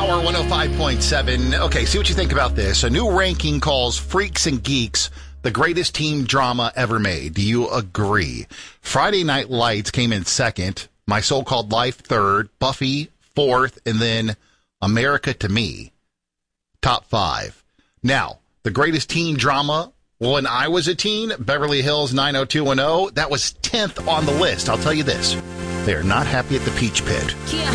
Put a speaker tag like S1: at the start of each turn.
S1: Power 105.7. Okay, see what you think about this. A new ranking calls Freaks and Geeks the greatest teen drama ever made. Do you agree? Friday Night Lights came in second, My So-Called Life third, Buffy fourth, and then America to Me, top five. Now, the greatest teen drama when I was a teen, Beverly Hills 90210, that was 10th on the list. I'll tell you this. They are not happy at the Peach Pit.
S2: Yeah,